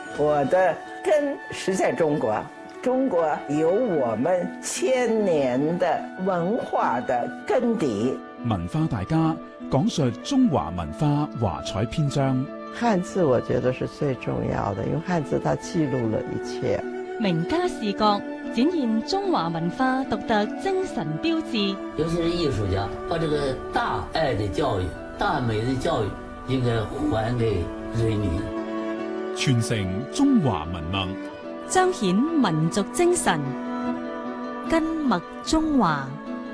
我的根是在中国，中國有我們千年的文化的根底。 文化大家講述中華文化華彩篇章。 漢字我覺得是最重要的，因為漢字它記錄了一切。 名家視角展現中華文化獨特精神標誌。 尤其是藝術家，把這個大愛的教育、大美的教育應該還給人民， 傳承中華文脈， 彰顯民族精神，根脈中華。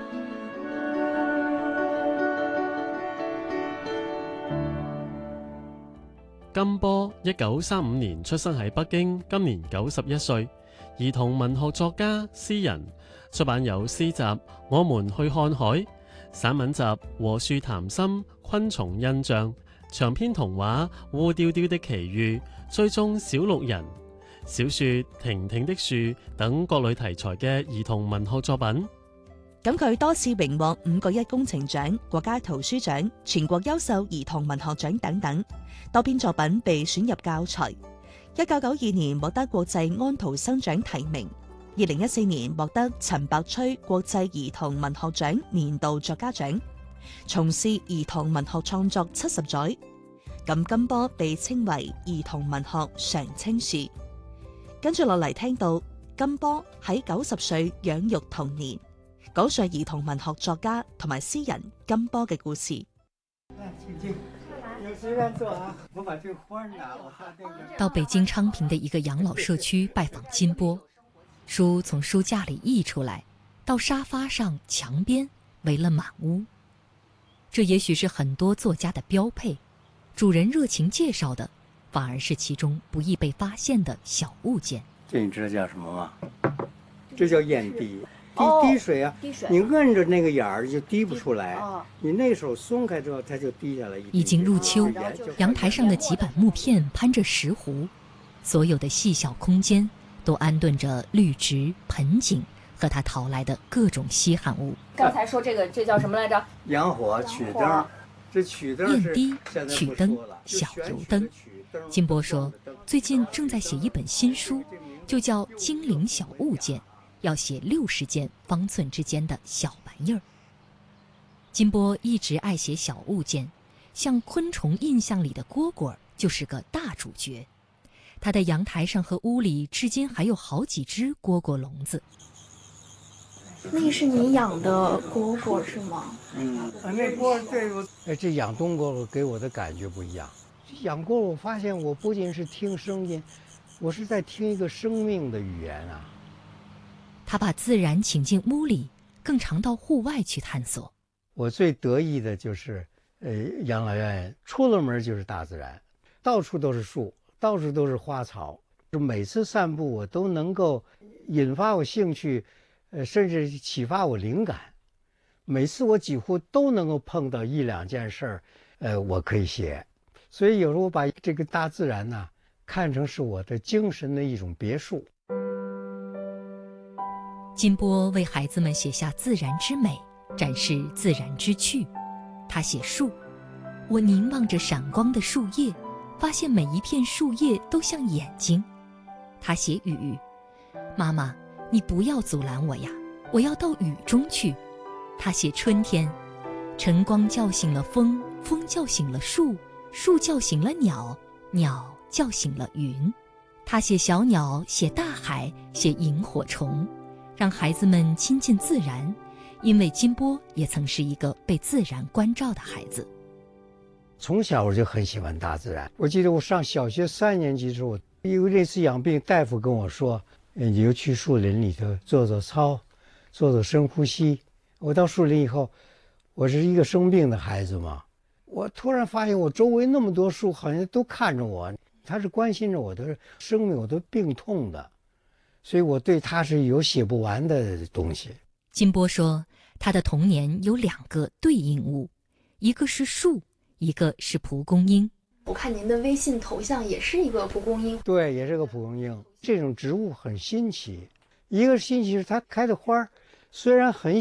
金波1935年出生喺北京，今年91歲，兒童文學作家、詩人，出版有詩集《我們去看海》、散文集《和樹談心》、昆蟲印象、長篇童話《烏雕雕的奇遇》、追蹤小綠人、小說《婷婷的樹》等各類題材嘅兒童文學作品。 咁佢多次榮獲5個一工程獎、國家圖書獎、全國優秀兒童文學獎等等，多篇作品被選入教材。1992年獲得國際安徒生獎提名，2014年獲得陳百崔國際兒童文學獎年度作家獎，從事兒童文學創作70載。咁金波被稱為兒童文學常青樹。跟住落嚟聽到金波喺90歲養育童年，講述兒童文學作家同埋詩人金波嘅故事。 到北京昌平的一個養老社區拜訪金波，書從書架裡溢出來，到沙發上、牆邊圍了滿屋。這也許是很多作家的標配，主人熱情介紹的反而是其中不易被發現的小物件。 這你知道叫什麼嗎？這叫硯滴。滴水啊，你摁着那個眼兒就滴不出來，你那手鬆開之後它就滴下來。 已經入秋，陽台上的幾板木片攀着石斛，所有的細小空間都安頓着綠植、盆景和他淘來的各種稀罕物。 剛才說這叫什麼來着？ 洋火、曲燈，這曲燈是硯滴、曲燈、小油燈。金波說，最近正在寫一本新書，就叫《精靈小物件》。要寫60件方寸之間的小玩意兒。金波一直愛寫小物件，像昆蟲印象裡的蝈蝈就是個大主角。他的陽台上和屋裡至今還有好幾隻蝈蝈籠子。 那是你養的蝈蝈是嗎？ 那蝈這養冬蝈蝈給我的感覺不一樣。養蝈蝈我發現我不僅是聽聲音，我是在聽一個生命的語言啊。 他把自然請進屋裡，更常到戶外去探索。 我最得意的就是養老院出了門就是大自然，到處都是樹，到處都是花草。每次散步我都能夠引發我興趣，甚至啟發我靈感。每次我幾乎都能夠碰到1、2件事兒，我可以寫。所以有時候我把這個大自然呢，看成是我的精神的一種別墅。 金波為孩子們寫下自然之美，展示自然之趣。他寫樹，我凝望着閃光的樹葉，發現每一片樹葉都像眼睛。他寫雨，媽媽，你不要阻攔我呀，我要到雨中去。他寫春天，晨光叫醒了風，風叫醒了樹，樹叫醒了鳥，鳥叫醒了雲。他寫小鳥，寫大海，寫螢火蟲，讓孩子們親近自然，因為金波也曾是一個被自然關照的孩子。 從小我就很喜歡大自然。我記得我上小學3年級的時候，因為那次養病，大夫跟我說，你就去樹林裡頭做做操，做做深呼吸。我到樹林以後，我是一個生病的孩子嘛，我突然發現我周圍那麼多樹好像都看着我，他是關心着我的生命，我的病痛的。所以我對他是有寫不完的東西。 金波說，他的童年有2個對應物，一個是樹，一個是蒲公英。 我看您的微信頭像也是一個蒲公英。 對，也是個蒲公英。這種植物很新奇，一個新奇是它開的花，雖然很